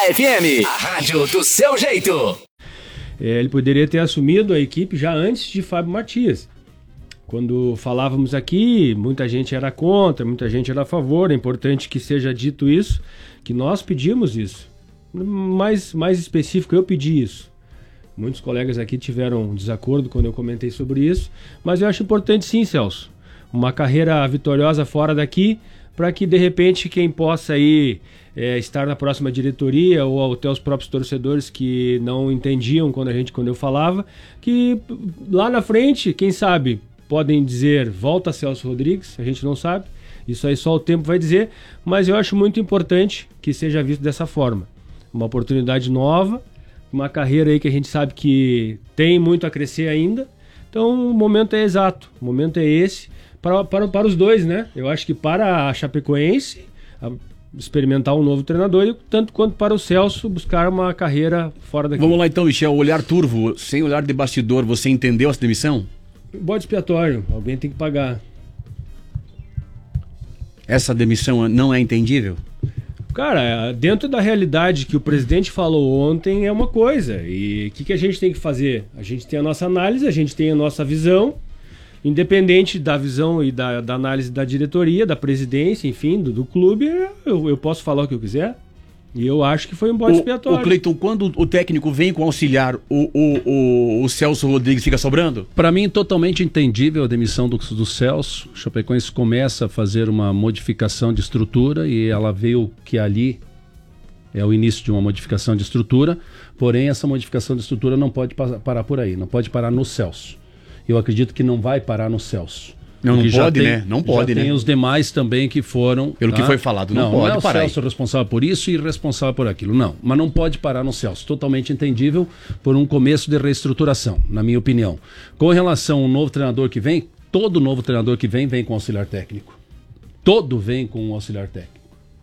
FM, a rádio do seu jeito. Ele poderia ter assumido a equipe já antes de Fábio Matias. Quando falávamos aqui, muita gente era contra, muita gente era a favor. É importante que seja dito isso, que nós pedimos isso. Mais específico, eu pedi isso. Muitos colegas aqui tiveram desacordo quando eu comentei sobre isso, mas eu acho importante sim, Celso. Uma carreira vitoriosa fora daqui, para que de repente quem possa aí estar na próxima diretoria ou até os próprios torcedores que não entendiam quando eu falava, que lá na frente, quem sabe, podem dizer volta Celso Rodrigues, a gente não sabe, isso aí só o tempo vai dizer, mas eu acho muito importante que seja visto dessa forma. Uma oportunidade nova, uma carreira aí que a gente sabe que tem muito a crescer ainda, então o momento é exato, o momento é esse, para os dois, né? Eu acho que para a Chapecoense experimentar um novo treinador e tanto quanto para o Celso buscar uma carreira fora daqui. Vamos lá então, Michel, olhar turvo, sem olhar de bastidor, você entendeu essa demissão? Bode expiatório, alguém tem que pagar. Essa demissão não é entendível? Cara, dentro da realidade que o presidente falou ontem é uma coisa, e o que a gente tem que fazer? A gente tem a nossa análise, a gente tem a nossa visão, independente da visão e da análise da diretoria, da presidência, enfim, do clube, eu posso falar o que eu quiser. E eu acho que foi um bode expiatório. O Cleiton, quando o técnico vem com auxiliar, o Celso Rodrigues fica sobrando? Para mim, totalmente entendível a demissão do Celso. O Chapecoense começa a fazer uma modificação de estrutura e ela veio que ali é o início de uma modificação de estrutura, porém essa modificação de estrutura não pode parar por aí, não pode parar no Celso. Eu acredito que não vai parar no Celso. Não pode, né? Não pode, né? Tem os demais também que foram... Pelo que foi falado, não pode parar. Não é o Celso responsável por isso e responsável por aquilo, não. Mas não pode parar no Celso. Totalmente entendível por um começo de reestruturação, na minha opinião. Com relação ao novo treinador que vem, todo novo treinador que vem com auxiliar técnico. Todo vem com um auxiliar técnico.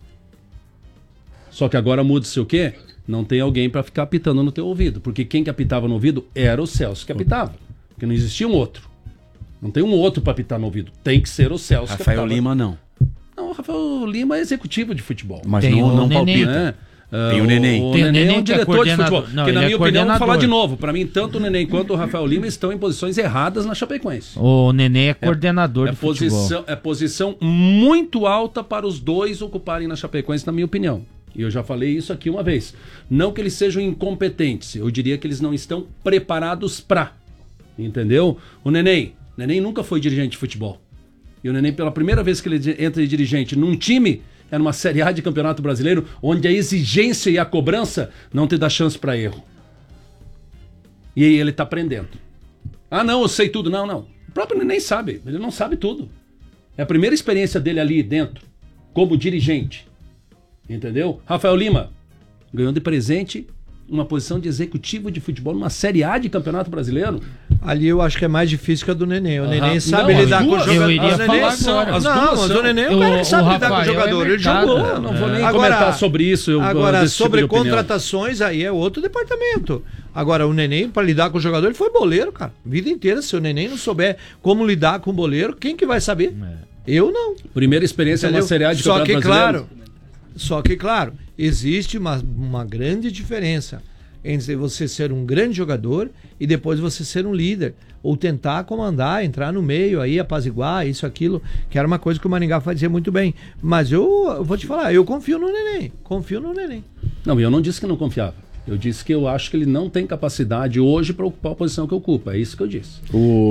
Só que agora muda-se o quê? Não tem alguém para ficar apitando no teu ouvido. Porque quem que apitava no ouvido era o Celso que apitava. Porque não existia um outro. Não tem um outro para apitar no ouvido. Tem que ser o Celso. Rafael Lima, não. Não, o Rafael Lima é executivo de futebol. Mas não palpita. Tem o Neném. O Neném é um diretor de futebol. Porque, na minha opinião, vou falar de novo. Para mim, tanto o Neném quanto o Rafael Lima estão em posições erradas na Chapecoense. O Neném é coordenador de futebol. É posição muito alta para os dois ocuparem na Chapecoense, na minha opinião. E eu já falei isso aqui uma vez. Não que eles sejam incompetentes. Eu diria que eles não estão preparados para. Entendeu? O Neném nunca foi dirigente de futebol. E o Neném, pela primeira vez que ele entra de dirigente num time, é numa Série A de Campeonato Brasileiro, onde a exigência e a cobrança não te dá chance para erro. E aí ele tá aprendendo. Ah, não, eu sei tudo. Não. O próprio Neném sabe. Ele não sabe tudo. É a primeira experiência dele ali dentro, como dirigente. Entendeu? Rafael Lima ganhou de presente uma posição de executivo de futebol numa Série A de Campeonato Brasileiro. Ali eu acho que é mais difícil que a do Neném. O Neném sabe lidar com o jogador. Eu iria falar agora. Mas o Neném é o cara que sabe lidar com o jogador. Ele jogou. Eu não vou nem comentar sobre isso. Agora, sobre contratações, aí é outro departamento. Agora, o Neném, para lidar com o jogador, ele foi boleiro, cara. Vida inteira, se o Neném não souber como lidar com o boleiro, quem que vai saber? Eu não. Primeira experiência na Série A de Campeonato Brasileiro. Só que, claro, existe uma grande diferença entre você ser um grande jogador e depois você ser um líder, ou tentar comandar, entrar no meio aí, apaziguar, isso, aquilo, que era uma coisa que o Maringá fazia muito bem. Mas eu vou te falar, eu confio no Neném. Não, eu não disse que não confiava. Eu disse que eu acho que ele não tem capacidade hoje para ocupar a posição que ocupa. É isso que eu disse.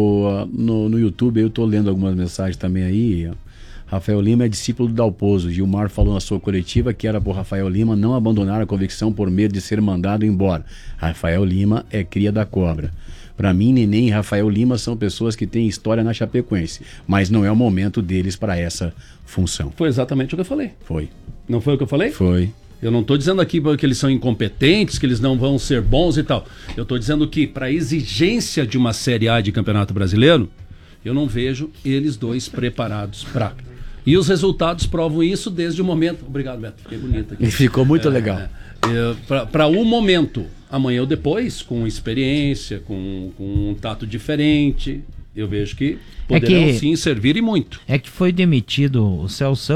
No YouTube eu estou lendo algumas mensagens também aí. Rafael Lima é discípulo do Dalpozo. Gilmar falou na sua coletiva que era por Rafael Lima não abandonar a convicção por medo de ser mandado embora. Rafael Lima é cria da cobra. Para mim, Neném e Rafael Lima são pessoas que têm história na Chapecoense, mas não é o momento deles para essa função. Foi exatamente o que eu falei. Foi. Não foi o que eu falei? Foi. Eu não estou dizendo aqui que eles são incompetentes, que eles não vão ser bons e tal. Eu estou dizendo que para a exigência de uma Série A de Campeonato Brasileiro, eu não vejo eles dois preparados para. E os resultados provam isso desde o momento... Obrigado, Beto. Fiquei bonito aqui. Ficou muito legal. Para o momento, amanhã ou depois, com experiência, com um tato diferente, eu vejo que poderão sim servir e muito. É que foi demitido o Celso